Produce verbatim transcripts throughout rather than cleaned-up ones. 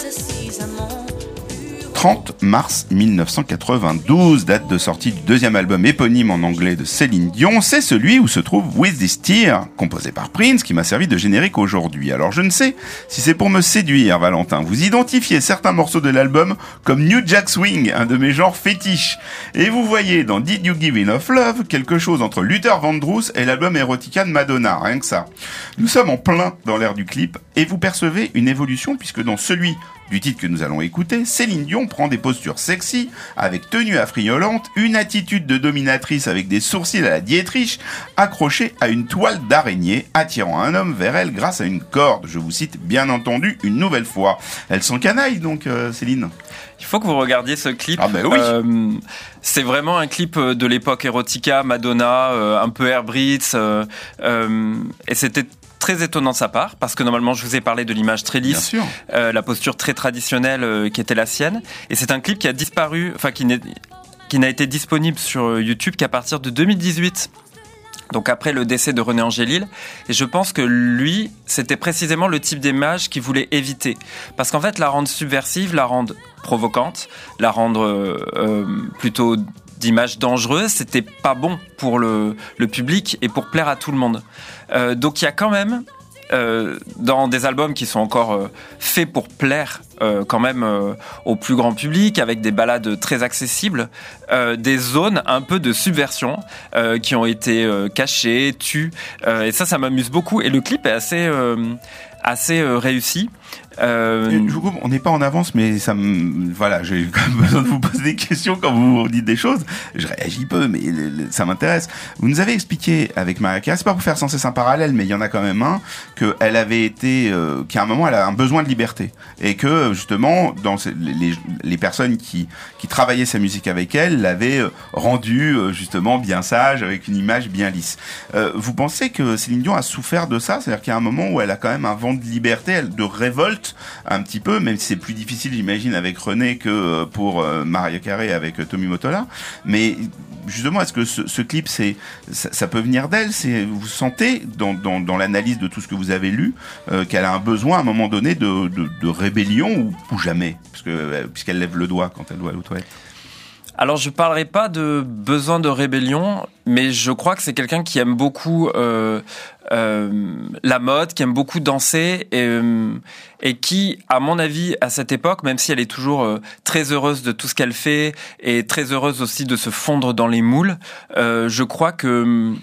trente mars mille neuf cent quatre-vingt-douze, date de sortie du deuxième album éponyme en anglais de Céline Dion, c'est celui où se trouve With This Tear, composé par Prince, qui m'a servi de générique aujourd'hui. Alors je ne sais si c'est pour me séduire, Valentin. Vous identifiez certains morceaux de l'album comme New Jack Swing, un de mes genres fétiches. Et vous voyez dans Did You Give Enough Love quelque chose entre Luther Vandross et l'album Erotica de Madonna, rien que ça. Nous sommes en plein dans l'ère du clip, et vous percevez une évolution puisque dans celui du titre que nous allons écouter, Céline Dion prend des postures sexy, avec tenue affriolante, une attitude de dominatrice avec des sourcils à la Dietrich, accrochée à une toile d'araignée, attirant un homme vers elle grâce à une corde. Je vous cite bien entendu une nouvelle fois. Elle s'encanaille donc, euh, Céline. Il faut que vous regardiez ce clip. Ah ben oui. Euh, c'est vraiment un clip de l'époque Erotica, Madonna, euh, un peu Air Brits, euh, euh, et c'était très étonnant de sa part, parce que normalement je vous ai parlé de l'image très lisse, euh, la posture très traditionnelle euh, qui était la sienne, et c'est un clip qui a disparu, enfin qui, n'est, qui n'a été disponible sur YouTube qu'à partir de deux mille dix-huit, donc après le décès de René Angélil, et je pense que lui, c'était précisément le type d'image qu'il voulait éviter, parce qu'en fait la rendre subversive, la rendre provocante, la rendre euh, euh, plutôt d'images dangereuses, c'était pas bon pour le, le public et pour plaire à tout le monde. Euh, donc il y a quand même, euh, dans des albums qui sont encore euh, faits pour plaire euh, quand même euh, au plus grand public, avec des ballades très accessibles, euh, des zones un peu de subversion euh, qui ont été euh, cachées, tues, euh, et ça, ça m'amuse beaucoup. Et le clip est assez, euh, assez euh, réussi. Euh... Je vous coupe, on n'est pas en avance, mais ça me, voilà, j'ai quand même besoin de vous poser des questions quand vous dites des choses. Je réagis peu, mais ça m'intéresse. Vous nous avez expliqué avec Mariah Carey, c'est pas pour faire sans cesse un parallèle, mais il y en a quand même un, qu'elle avait été, euh, qu'à un moment elle a un besoin de liberté, et que justement, dans les, les, les personnes qui qui travaillaient sa musique avec elle l'avaient rendue justement bien sage, avec une image bien lisse. Euh, vous pensez que Céline Dion a souffert de ça, c'est-à-dire qu'il y a un moment où elle a quand même un vent de liberté, de révolte un petit peu, même si c'est plus difficile, j'imagine, avec René que pour Mariah Carey avec Tommy Mottola. Mais justement, est-ce que ce, ce clip, c'est, ça, ça peut venir d'elle? C'est, vous sentez dans, dans, dans l'analyse de tout ce que vous avez lu euh, qu'elle a un besoin à un moment donné de, de, de rébellion ou, ou jamais, parce que, puisqu'elle lève le doigt quand elle doit aller aux toilettes? Alors, je parlerai pas de besoin de rébellion, mais je crois que c'est quelqu'un qui aime beaucoup euh, euh, la mode, qui aime beaucoup danser, et, euh, et qui, à mon avis, à cette époque, même si elle est toujours euh, très heureuse de tout ce qu'elle fait, et très heureuse aussi de se fondre dans les moules, euh, je crois que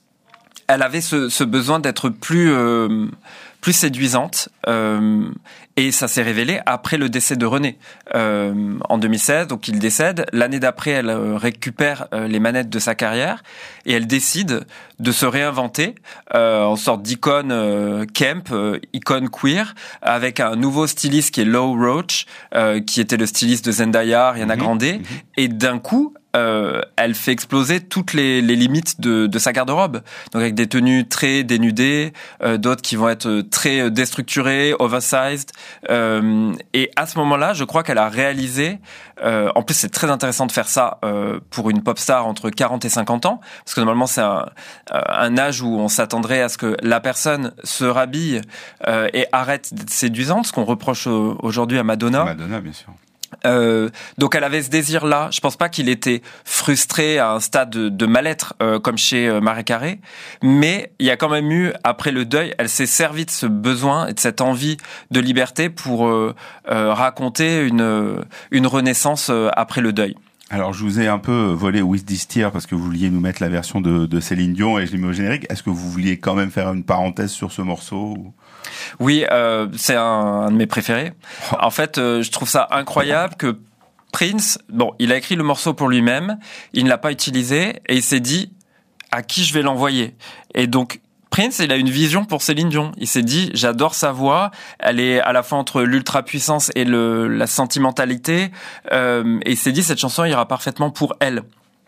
elle avait ce, ce besoin d'être plus... Euh, plus séduisante, euh, et ça s'est révélé après le décès de René euh, en deux mille seize. Donc il décède. L'année d'après, elle euh, récupère euh, les manettes de sa carrière et elle décide de se réinventer euh, en sorte d'icône euh, camp, euh, icône queer, avec un nouveau styliste qui est Low Roach, euh, qui était le styliste de Zendaya, Ariana mmh, Grande, mmh. Et d'un coup, Euh, elle fait exploser toutes les, les limites de, de sa garde-robe. Donc avec des tenues très dénudées, euh, d'autres qui vont être très déstructurées, oversized. Euh, et à ce moment-là, je crois qu'elle a réalisé. Euh, en plus, c'est très intéressant de faire ça euh, pour une pop star entre quarante et cinquante ans, parce que normalement c'est un, un âge où on s'attendrait à ce que la personne se rhabille euh, et arrête d'être séduisante, ce qu'on reproche aujourd'hui à Madonna. Madonna, bien sûr. Euh, donc elle avait ce désir-là. Je pense pas qu'il était frustré à un stade de, de mal-être euh, comme chez euh, Mariah Carey, mais il y a quand même eu, après le deuil, elle s'est servie de ce besoin et de cette envie de liberté pour euh, euh, raconter une une renaissance euh, après le deuil. Alors, je vous ai un peu volé With This Tear parce que vous vouliez nous mettre la version de, de Céline Dion et je l'ai mis au générique. Est-ce que vous vouliez quand même faire une parenthèse sur ce morceau ou... Oui, euh, c'est un, un de mes préférés. En fait, euh, je trouve ça incroyable que Prince, bon, il a écrit le morceau pour lui-même, il ne l'a pas utilisé et il s'est dit à qui je vais l'envoyer. Et donc, Prince, il a une vision pour Céline Dion. Il s'est dit, j'adore sa voix. Elle est à la fois entre l'ultra-puissance et le, la sentimentalité. Euh, et il s'est dit, cette chanson ira parfaitement pour elle.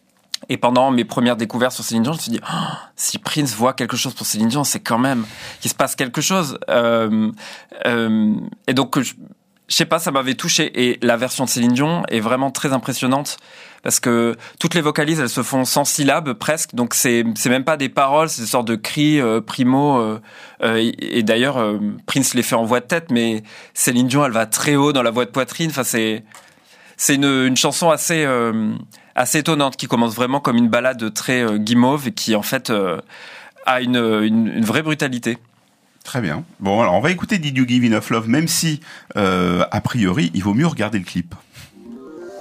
Et pendant mes premières découvertes sur Céline Dion, je me suis dit, oh, si Prince voit quelque chose pour Céline Dion, c'est quand même qu'il se passe quelque chose. Euh, euh, et donc, je, je sais pas, ça m'avait touché. Et la version de Céline Dion est vraiment très impressionnante parce que toutes les vocalises, elles se font sans syllabes presque. Donc c'est c'est même pas des paroles, c'est des sortes de cris euh, primo. Euh, euh, et, et d'ailleurs, euh, Prince les fait en voix de tête, mais Céline Dion, elle va très haut dans la voix de poitrine. Enfin, c'est c'est une une chanson assez euh, assez étonnante qui commence vraiment comme une ballade très euh, guimauve et qui en fait euh, a une, une une vraie brutalité. Très bien. Bon, alors on va écouter Did You Give Enough Love, même si, euh, a priori, il vaut mieux regarder le clip.